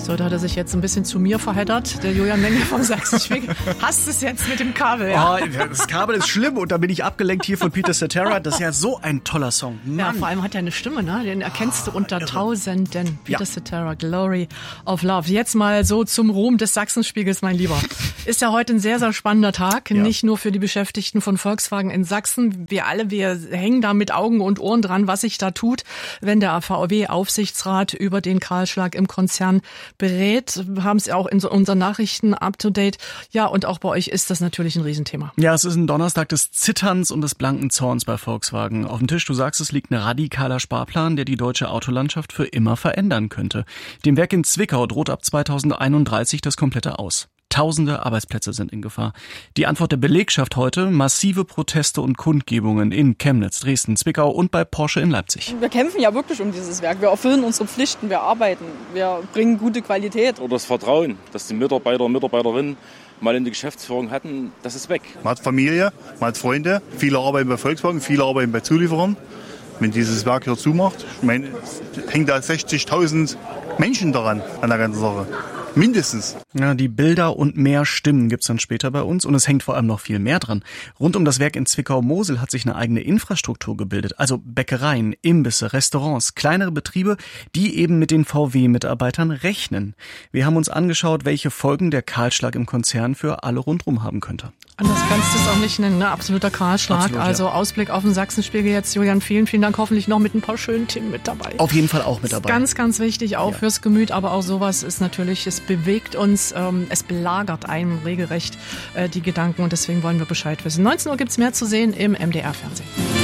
So, da hat er sich jetzt ein bisschen zu mir verheddert, der Julian Menge vom Sachsenspiegel. Hast es jetzt mit dem Kabel, ja? Oh, das Kabel ist schlimm und da bin ich abgelenkt hier von Peter Cetera. Das ist ja so ein toller Song. Mann. Ja, vor allem hat er eine Stimme, ne? Den erkennst du unter Tausenden. Peter Cetera, Glory of Love. Jetzt mal so zum Ruhm des Sachsenspiegels, mein Lieber. Ist ja heute ein sehr, sehr spannender Tag. Ja. Nicht nur für die Beschäftigten von Volkswagen in Sachsen. Wir hängen da mit Augen und Ohren dran, was sich da tut, wenn der VW-Aufsichtsrat über den Kahlschlag im Konzern berät. Wir haben es ja auch in unseren Nachrichten up-to-date. Ja, und auch bei euch ist das natürlich ein Riesenthema. Ja, es ist ein Donnerstag des Zitterns und des blanken Zorns bei Volkswagen. Auf dem Tisch, du sagst, es liegt ein radikaler Sparplan, der die deutsche Autolandschaft für immer verändern könnte. Dem Werk in Zwickau droht ab 2031 das komplette Aus. Tausende Arbeitsplätze sind in Gefahr. Die Antwort der Belegschaft heute: massive Proteste und Kundgebungen in Chemnitz, Dresden, Zwickau und bei Porsche in Leipzig. Wir kämpfen ja wirklich um dieses Werk. Wir erfüllen unsere Pflichten, wir arbeiten, wir bringen gute Qualität. Oder das Vertrauen, das die Mitarbeiter und Mitarbeiterinnen mal in die Geschäftsführung hatten, das ist weg. Man hat Familie, man hat Freunde, viele arbeiten bei Volkswagen, viele arbeiten bei Zulieferern. Wenn dieses Werk hier zumacht, hängt da 60.000 Menschen daran, an der ganzen Sache. Mindestens. Ja, die Bilder und mehr Stimmen gibt's dann später bei uns und es hängt vor allem noch viel mehr dran. Rund um das Werk in Zwickau-Mosel hat sich eine eigene Infrastruktur gebildet, also Bäckereien, Imbisse, Restaurants, kleinere Betriebe, die eben mit den VW-Mitarbeitern rechnen. Wir haben uns angeschaut, welche Folgen der Kahlschlag im Konzern für alle rundherum haben könnte. Anders kannst du es auch nicht nennen, ne? Absoluter Kahlschlag. Absolut, also ja. Ausblick auf den Sachsenspiegel jetzt, Julian, vielen Dank. Hoffentlich noch mit ein paar schönen Themen mit dabei. Auf jeden Fall auch mit dabei. Ganz, ganz wichtig, auch fürs Gemüt, aber auch sowas ist natürlich, es bewegt uns, es belagert einem regelrecht die Gedanken und deswegen wollen wir Bescheid wissen. 19 Uhr gibt's mehr zu sehen im MDR-Fernsehen.